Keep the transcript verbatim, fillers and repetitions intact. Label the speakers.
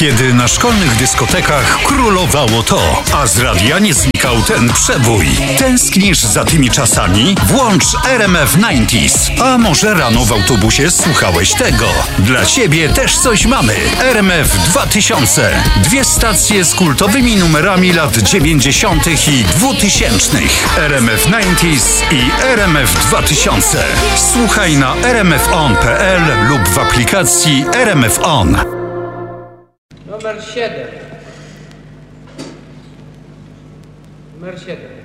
Speaker 1: Kiedy na szkolnych dyskotekach królowało to, a z radia nie znikał ten przebój. Tęsknisz za tymi czasami? Włącz R M F dziewięćdziesiąt. A może rano w autobusie słuchałeś tego? Dla ciebie też coś mamy. R M F dwa tysiące. Dwie stacje z kultowymi numerami lat dziewięćdziesiątych i dwutysięcznych. R M F dziewięćdziesiąt i R M F dwa tysiące. Słuchaj na r m f on kropka p l lub w aplikacji R M F On.
Speaker 2: Numer siedem. Numer siedem.